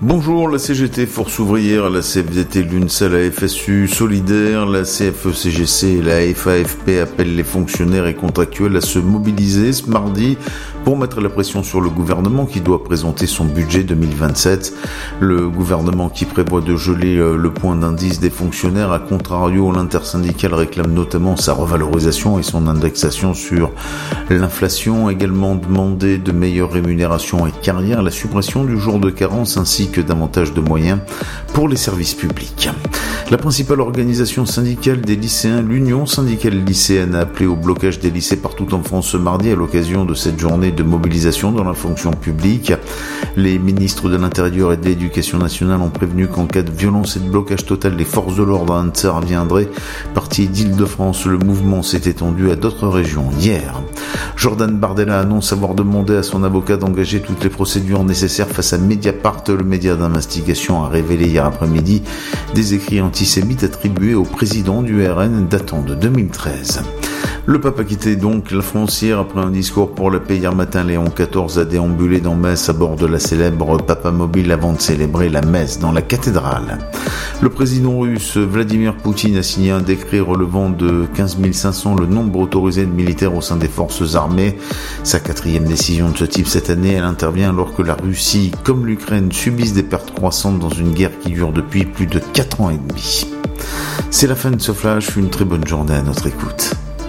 Bonjour, la CGT Force Ouvrière, la CFDT l'UNSA, la FSU Solidaire, la CFE-CGC et la FAFP appellent les fonctionnaires et contractuels à se mobiliser ce mardi pour mettre la pression sur le gouvernement qui doit présenter son budget 2027. Le gouvernement qui prévoit de geler le point d'indice des fonctionnaires, à contrario, l'intersyndicale réclame notamment sa revalorisation et son indexation sur l'inflation, également demandé de meilleures rémunérations et carrières, la suppression du jour de carence ainsi que davantage de moyens pour les services publics. La principale organisation syndicale des lycéens, l'Union syndicale lycéenne, a appelé au blocage des lycées partout en France ce mardi à l'occasion de cette journée de mobilisation dans la fonction publique. Les ministres de l'Intérieur et de l'Éducation nationale ont prévenu qu'en cas de violence et de blocage total, les forces de l'ordre interviendraient. Parti d'Île-de-France, le mouvement s'est étendu à d'autres régions hier. Jordan Bardella annonce avoir demandé à son avocat d'engager toutes les procédures nécessaires face à Mediapart. Le média d'investigation a révélé hier après-midi des écrits antisémites attribués au président du RN datant de 2013. Le pape a quitté donc la France hier après un discours pour la paix. Hier matin, Léon XIV a déambulé dans Metz à bord de la célèbre Papamobile avant de célébrer la messe dans la cathédrale. Le président russe Vladimir Poutine a signé un décret relevant de 15 500 le nombre autorisé de militaires au sein des forces armées. Sa 4e décision de ce type cette année, elle intervient alors que la Russie, comme l'Ukraine, subissent des pertes croissantes dans une guerre qui dure depuis plus de 4 ans et demi. C'est la fin de ce flash, une très bonne journée à notre écoute.